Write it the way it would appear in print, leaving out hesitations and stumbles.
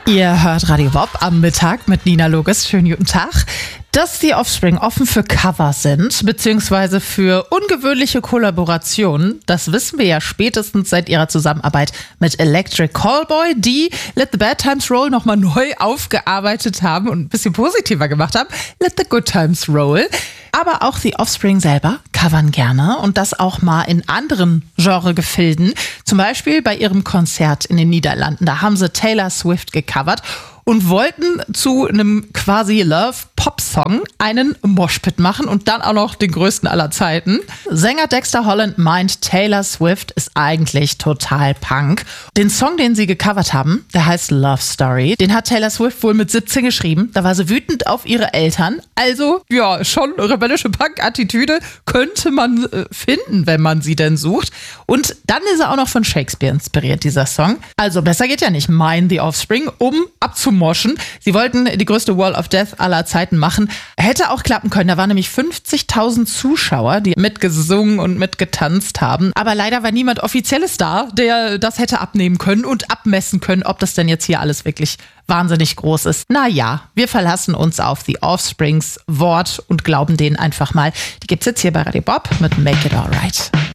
Ihr hört Radio Bob am Mittag mit Nina Loges. Schönen guten Tag. Dass die Offspring offen für Cover sind, beziehungsweise für ungewöhnliche Kollaborationen, das wissen wir ja spätestens seit ihrer Zusammenarbeit mit Electric Callboy, die Let the Bad Times Roll nochmal neu aufgearbeitet haben und ein bisschen positiver gemacht haben. Let the Good Times Roll. Aber auch die Offspring selber covern gerne und das auch mal in anderen Genregefilden. Zum Beispiel bei ihrem Konzert in den Niederlanden. Da haben sie Taylor Swift gecovert und wollten zu einem quasi Love-Pop-Song einen Moshpit machen und dann auch noch den größten aller Zeiten. Sänger Dexter Holland meint, Taylor Swift ist eigentlich total Punk. Den Song, den sie gecovert haben, der heißt Love Story. Den hat Taylor Swift wohl mit 17 geschrieben. Da war sie wütend auf ihre Eltern. Also, ja, schon rebellische Punk-Attitüde könnte man finden, wenn man sie denn sucht. Und dann ist er auch noch von Shakespeare inspiriert, dieser Song. Also, besser geht ja nicht. Mein The Offspring, um abzumoschen. Sie wollten die größte Wall of Death aller Zeiten machen. Hätte auch klappen können. Da waren nämlich 50.000 Zuschauer, die mitgesungen und mitgetanzt haben. Aber leider war niemand Offizielles da, der das hätte abnehmen können und abmessen können, ob das denn jetzt hier alles wirklich wahnsinnig groß ist. Naja, wir verlassen uns auf The Offsprings Wort und glauben denen einfach mal. Die gibt's jetzt hier bei Radio Bob mit Make It Alright.